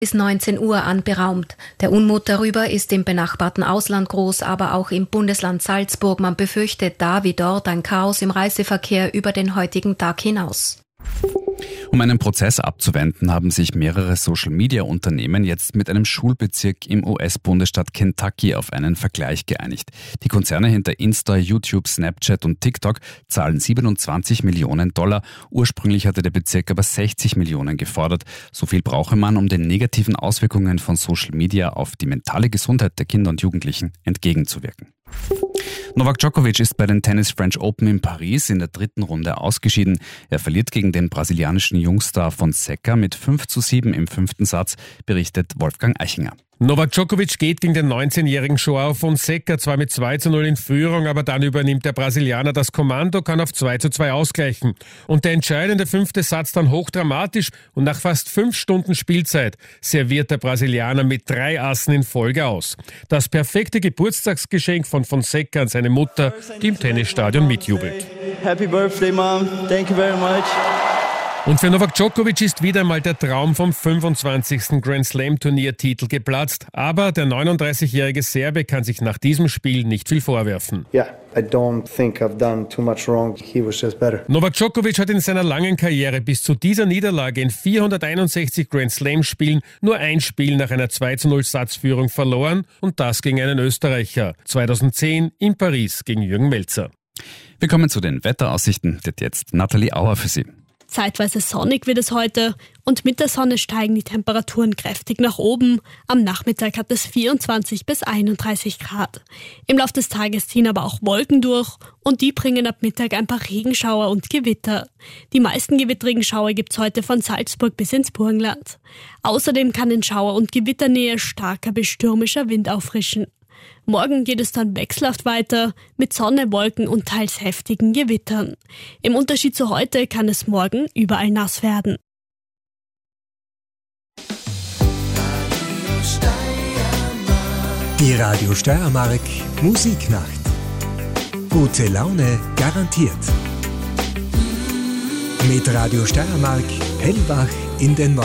Bis 19 Uhr an beraumt. Der Unmut darüber ist im benachbarten Ausland groß, aber auch im Bundesland Salzburg. Man befürchtet da wie dort ein Chaos im Reiseverkehr über den heutigen Tag hinaus. Um einen Prozess abzuwenden, haben sich mehrere Social-Media-Unternehmen jetzt mit einem Schulbezirk im US-Bundesstaat Kentucky auf einen Vergleich geeinigt. Die Konzerne hinter Insta, YouTube, Snapchat und TikTok zahlen $27 Millionen. Ursprünglich hatte der Bezirk aber 60 Millionen gefordert. So viel brauche man, um den negativen Auswirkungen von Social Media auf die mentale Gesundheit der Kinder und Jugendlichen entgegenzuwirken. Novak Djokovic ist bei den Tennis French Open in Paris in der dritten Runde ausgeschieden. Er verliert gegen den brasilianischen Jungstar Fonseca mit 5:7 im fünften Satz, berichtet Wolfgang Eichinger. Novak Djokovic geht gegen den 19-jährigen João Fonseca zwar mit 2:0 in Führung, aber dann übernimmt der Brasilianer das Kommando, kann auf 2:2 ausgleichen. Und der entscheidende fünfte Satz dann hochdramatisch und nach fast 5 Stunden Spielzeit serviert der Brasilianer mit 3 Assen in Folge aus. Das perfekte Geburtstagsgeschenk von Fonseca an seine Mutter, die im Tennisstadion mitjubelt. Happy Birthday, Mom. Thank you very much. Und für Novak Djokovic ist wieder einmal der Traum vom 25. Grand Slam Turniertitel geplatzt. Aber der 39-jährige Serbe kann sich nach diesem Spiel nicht viel vorwerfen. Yeah, I don't think I've done too much wrong. He was just better. Novak Djokovic hat in seiner langen Karriere bis zu dieser Niederlage in 461 Grand Slam Spielen nur ein Spiel nach einer 2:0 Satzführung verloren und das gegen einen Österreicher. 2010 in Paris gegen Jürgen Melzer. Wir kommen zu den Wetteraussichten. Das hat jetzt Nathalie Auer für Sie. Zeitweise sonnig wird es heute und mit der Sonne steigen die Temperaturen kräftig nach oben. Am Nachmittag hat es 24 bis 31 Grad. Im Laufe des Tages ziehen aber auch Wolken durch und die bringen ab Mittag ein paar Regenschauer und Gewitter. Die meisten gewittrigen Schauer gibt's heute von Salzburg bis ins Burgenland. Außerdem kann in Schauer- und Gewitternähe starker bis stürmischer Wind auffrischen. Morgen geht es dann wechselhaft weiter mit Sonne, Wolken und teils heftigen Gewittern. Im Unterschied zu heute kann es morgen überall nass werden. Die Radio Steiermark Musiknacht. Gute Laune garantiert. Mit Radio Steiermark hellwach in den